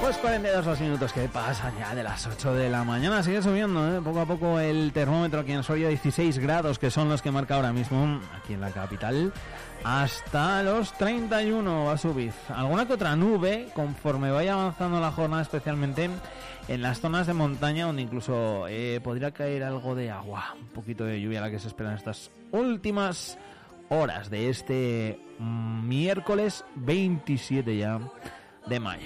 Pues 42 los minutos que pasan ya de las 8 de la mañana. Sigue subiendo, poco a poco el termómetro aquí en Soria, 16 grados que son los que marca ahora mismo aquí en la capital. Hasta los 31 va a subir. Alguna que otra nube conforme vaya avanzando la jornada, especialmente en las zonas de montaña, donde incluso podría caer algo de agua. Un poquito de lluvia la que se espera en estas últimas horas de este miércoles 27 ya de mayo.